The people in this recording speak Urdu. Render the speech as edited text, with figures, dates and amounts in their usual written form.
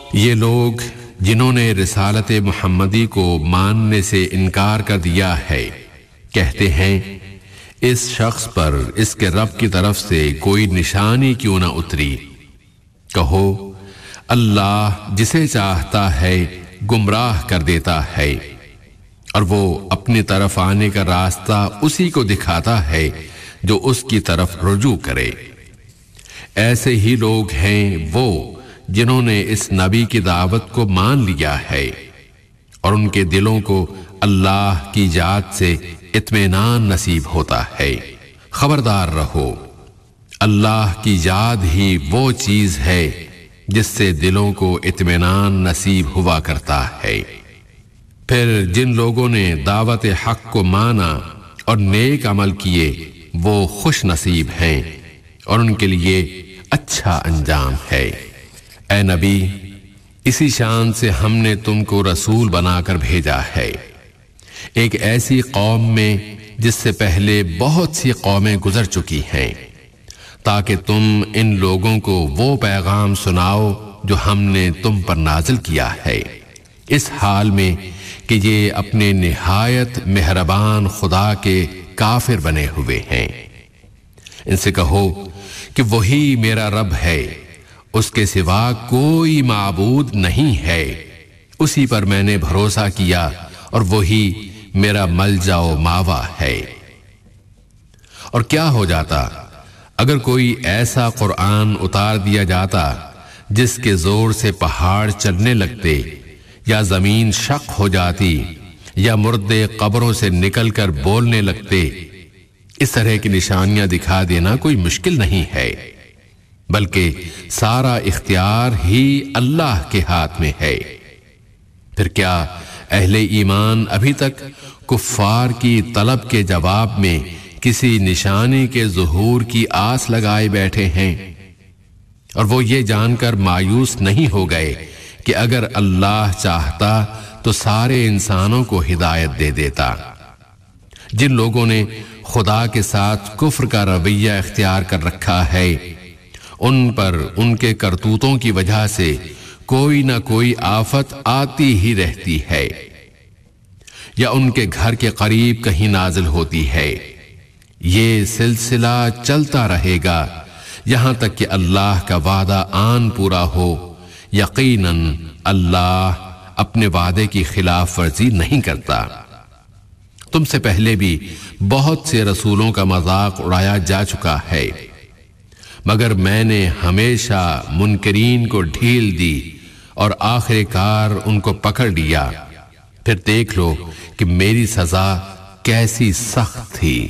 یہ لوگ جنہوں نے رسالت محمدی کو ماننے سے انکار کر دیا ہے کہتے ہیں اس شخص پر اس کے رب کی طرف سے کوئی نشانی کیوں نہ اتری۔ کہو اللہ جسے چاہتا ہے گمراہ کر دیتا ہے اور وہ اپنی طرف آنے کا راستہ اسی کو دکھاتا ہے جو اس کی طرف رجوع کرے۔ ایسے ہی لوگ ہیں وہ جنہوں نے اس نبی کی دعوت کو مان لیا ہے اور ان کے دلوں کو اللہ کی ذات سے اطمینان نصیب ہوتا ہے۔ خبردار رہو، اللہ کی ذات ہی وہ چیز ہے جس سے دلوں کو اطمینان نصیب ہوا کرتا ہے۔ پھر جن لوگوں نے دعوت حق کو مانا اور نیک عمل کیے وہ خوش نصیب ہیں اور ان کے لیے اچھا انجام ہے۔ اے نبی، اسی شان سے ہم نے تم کو رسول بنا کر بھیجا ہے ایک ایسی قوم میں جس سے پہلے بہت سی قومیں گزر چکی ہیں، تاکہ تم ان لوگوں کو وہ پیغام سناؤ جو ہم نے تم پر نازل کیا ہے، اس حال میں کہ یہ اپنے نہایت مہربان خدا کے کافر بنے ہوئے ہیں۔ ان سے کہو کہ وہی میرا رب ہے، اس کے سوا کوئی معبود نہیں ہے، اسی پر میں نے بھروسہ کیا اور وہی میرا ملجا و ماوا ہے۔ اور کیا ہو جاتا اگر کوئی ایسا قرآن اتار دیا جاتا جس کے زور سے پہاڑ چلنے لگتے یا زمین شق ہو جاتی یا مردے قبروں سے نکل کر بولنے لگتے۔ اس طرح کی نشانیاں دکھا دینا کوئی مشکل نہیں ہے، بلکہ سارا اختیار ہی اللہ کے ہاتھ میں ہے۔ پھر کیا اہل ایمان ابھی تک کفار کی طلب کے جواب میں کسی نشانی کے ظہور کی آس لگائے بیٹھے ہیں؟ اور وہ یہ جان کر مایوس نہیں ہو گئے کہ اگر اللہ چاہتا تو سارے انسانوں کو ہدایت دے دیتا۔ جن لوگوں نے خدا کے ساتھ کفر کا رویہ اختیار کر رکھا ہے ان پر ان کے کرتوتوں کی وجہ سے کوئی نہ کوئی آفت آتی ہی رہتی ہے، یا ان کے گھر کے قریب کہیں نازل ہوتی ہے۔ یہ سلسلہ چلتا رہے گا یہاں تک کہ اللہ کا وعدہ آن پورا ہو۔ یقیناً اللہ اپنے وعدے کی خلاف ورزی نہیں کرتا۔ تم سے پہلے بھی بہت سے رسولوں کا مذاق اڑایا جا چکا ہے، مگر میں نے ہمیشہ منکرین کو ڈھیل دی اور آخر کار ان کو پکڑ لیا۔ پھر دیکھ لو کہ میری سزا کیسی سخت تھی۔